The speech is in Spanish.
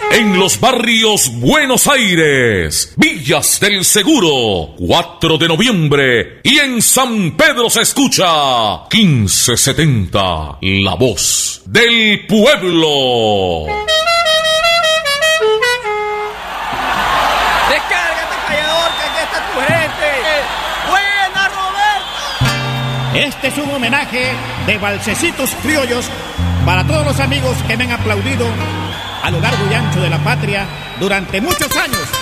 En los barrios Buenos Aires, Villas del Seguro, 4 de noviembre. Y en San Pedro se escucha 1570, la voz del pueblo. Descárgate, callador, que aquí está tu gente. ¡Buena, Roberto! Este es un homenaje de valsecitos criollos para todos los amigos que me han aplaudido a lo largo y ancho de la patria durante muchos años.